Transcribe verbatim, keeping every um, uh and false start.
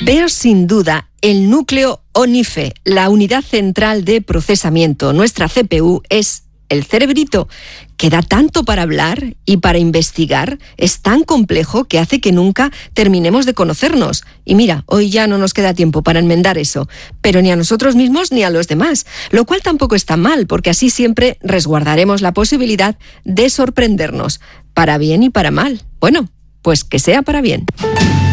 Veo sin duda el núcleo ONIFE, la unidad central de procesamiento. Nuestra C P U es el cerebrito que da tanto para hablar y para investigar. Es tan complejo que hace que nunca terminemos de conocernos. Y mira, hoy ya no nos queda tiempo para enmendar eso, pero ni a nosotros mismos ni a los demás, lo cual tampoco está mal, porque así siempre resguardaremos la posibilidad de sorprendernos, para bien y para mal. Bueno, pues que sea para bien.